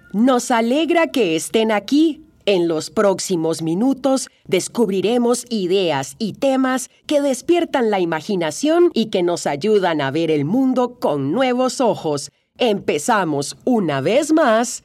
Nos alegra que estén aquí. En los próximos minutos descubriremos ideas y temas que despiertan la imaginación y que nos ayudan a ver el mundo con nuevos ojos. Empezamos una vez más.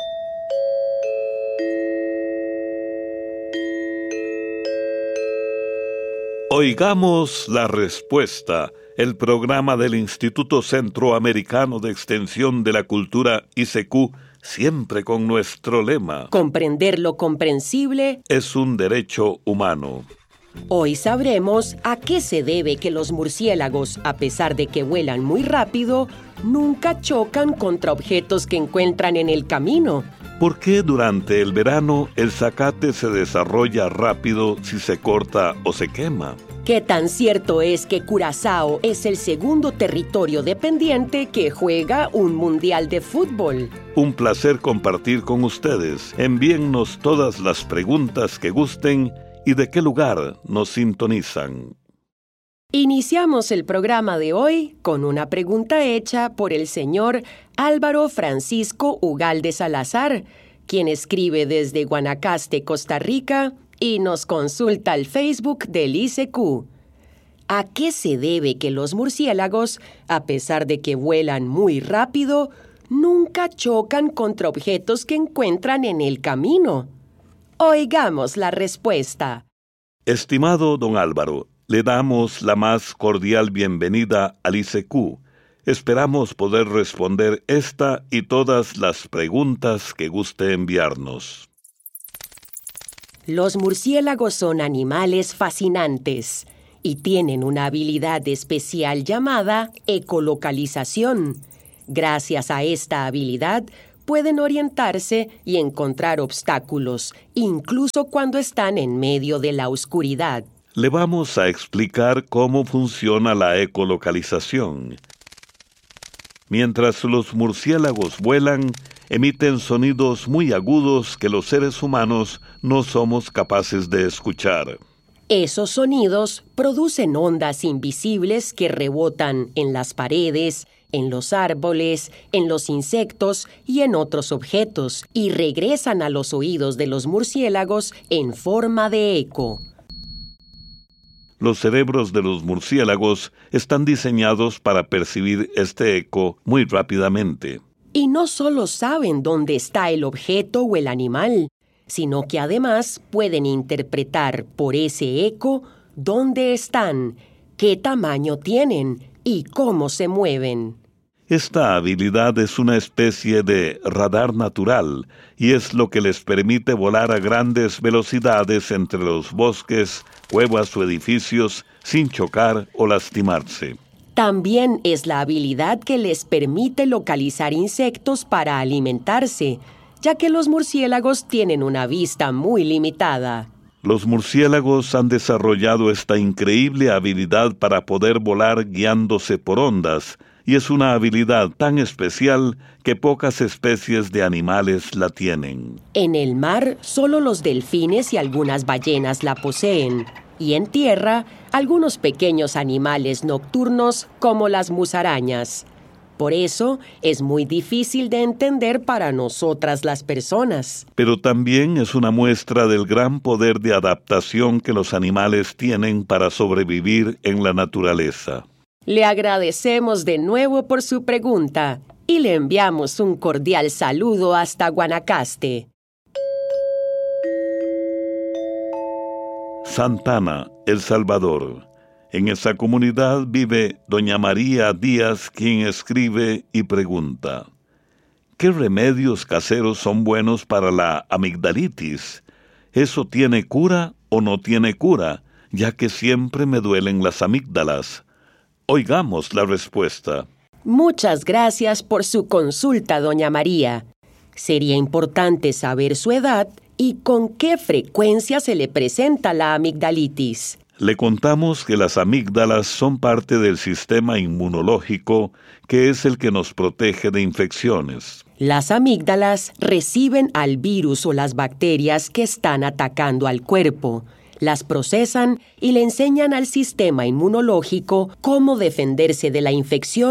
Oigamos la respuesta, el programa del Instituto Centroamericano de Extensión de la Cultura ICQ, siempre con nuestro lema: Comprender lo comprensible es un derecho humano. Hoy sabremos a qué se debe que los murciélagos, a pesar de que vuelan muy rápido, nunca chocan contra objetos que encuentran en el camino. ¿Por qué durante el verano el zacate se desarrolla rápido si se corta o se quema? ¿Qué tan cierto es que Curazao es el segundo territorio dependiente que juega un mundial de fútbol? Un placer compartir con ustedes. Envíennos todas las preguntas que gusten y de qué lugar nos sintonizan. Iniciamos el programa de hoy con una pregunta hecha por el señor Álvaro Francisco Ugalde Salazar, quien escribe desde Guanacaste, Costa Rica, y nos consulta al Facebook del ICQ. ¿A qué se debe que los murciélagos, a pesar de que vuelan muy rápido, nunca chocan contra objetos que encuentran en el camino? Oigamos la respuesta. Estimado don Álvaro, le damos la más cordial bienvenida al ICQ. Esperamos poder responder esta y todas las preguntas que guste enviarnos. Los murciélagos son animales fascinantes y tienen una habilidad especial llamada ecolocalización. Gracias a esta habilidad, pueden orientarse y encontrar obstáculos, incluso cuando están en medio de la oscuridad. Le vamos a explicar cómo funciona la ecolocalización. Mientras los murciélagos vuelan, emiten sonidos muy agudos que los seres humanos no somos capaces de escuchar. Esos sonidos producen ondas invisibles que rebotan en las paredes, en los árboles, en los insectos y en otros objetos, y regresan a los oídos de los murciélagos en forma de eco. Los cerebros de los murciélagos están diseñados para percibir este eco muy rápidamente. Y no solo saben dónde está el objeto o el animal, sino que además pueden interpretar por ese eco dónde están, qué tamaño tienen y cómo se mueven. Esta habilidad es una especie de radar natural y es lo que les permite volar a grandes velocidades entre los bosques, cuevas o edificios sin chocar o lastimarse. También es la habilidad que les permite localizar insectos para alimentarse, ya que los murciélagos tienen una vista muy limitada. Los murciélagos han desarrollado esta increíble habilidad para poder volar guiándose por ondas, y es una habilidad tan especial que pocas especies de animales la tienen. En el mar, solo los delfines y algunas ballenas la poseen, y en tierra, algunos pequeños animales nocturnos como las musarañas. Por eso, es muy difícil de entender para nosotras las personas. Pero también es una muestra del gran poder de adaptación que los animales tienen para sobrevivir en la naturaleza. Le agradecemos de nuevo por su pregunta y le enviamos un cordial saludo hasta Guanacaste. Santana, El Salvador. En esa comunidad vive doña María Díaz, quien escribe y pregunta: ¿qué remedios caseros son buenos para la amigdalitis? ¿Eso tiene cura o no tiene cura? Ya que siempre me duelen las amígdalas. Oigamos la respuesta. Muchas gracias por su consulta, doña María. Sería importante saber su edad y con qué frecuencia se le presenta la amigdalitis. Le contamos que las amígdalas son parte del sistema inmunológico, que es el que nos protege de infecciones. Las amígdalas reciben al virus o las bacterias que están atacando al cuerpo, las procesan y le enseñan al sistema inmunológico cómo defenderse de la infección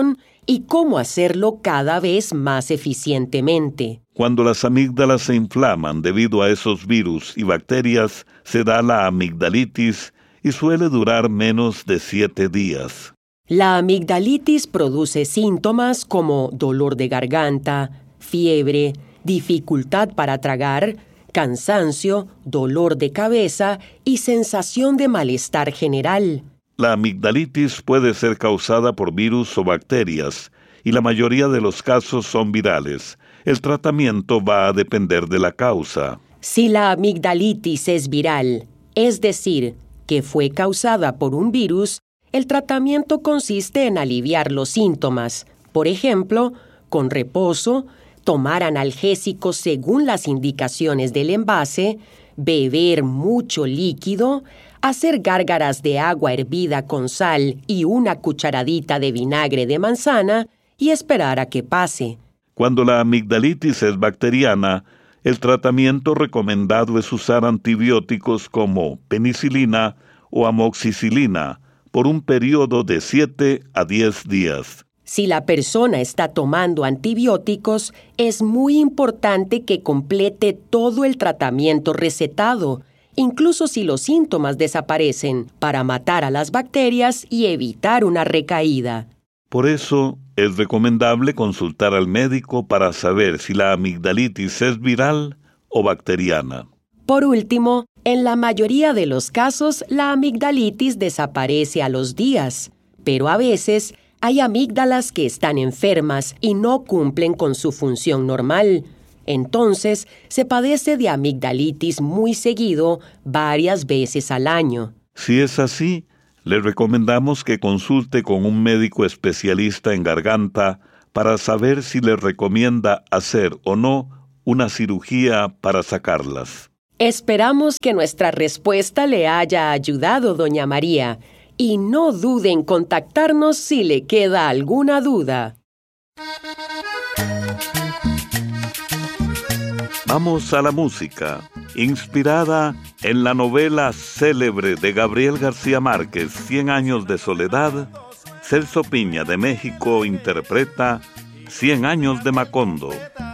y cómo hacerlo cada vez más eficientemente. Cuando las amígdalas se inflaman debido a esos virus y bacterias, se da la amigdalitis y suele durar menos de 7 días. La amigdalitis produce síntomas como dolor de garganta, fiebre, dificultad para tragar, cansancio, dolor de cabeza y sensación de malestar general. La amigdalitis puede ser causada por virus o bacterias, y la mayoría de los casos son virales. El tratamiento va a depender de la causa. Si la amigdalitis es viral, es decir, que fue causada por un virus, el tratamiento consiste en aliviar los síntomas, por ejemplo, con reposo, tomar analgésicos según las indicaciones del envase, beber mucho líquido, hacer gárgaras de agua hervida con sal y una cucharadita de vinagre de manzana y esperar a que pase. Cuando la amigdalitis es bacteriana, el tratamiento recomendado es usar antibióticos como penicilina o amoxicilina por un periodo de 7 a 10 días. Si la persona está tomando antibióticos, es muy importante que complete todo el tratamiento recetado, incluso si los síntomas desaparecen, para matar a las bacterias y evitar una recaída. Por eso, es recomendable consultar al médico para saber si la amigdalitis es viral o bacteriana. Por último, en la mayoría de los casos, la amigdalitis desaparece a los días, pero a veces hay amígdalas que están enfermas y no cumplen con su función normal. Entonces, se padece de amigdalitis muy seguido, varias veces al año. Si es así, le recomendamos que consulte con un médico especialista en garganta para saber si le recomienda hacer o no una cirugía para sacarlas. Esperamos que nuestra respuesta le haya ayudado, doña María, y no dude en contactarnos si le queda alguna duda. Vamos a la música, inspirada en la novela célebre de Gabriel García Márquez, 100 años de soledad. Celso Piña de México interpreta 100 años de Macondo.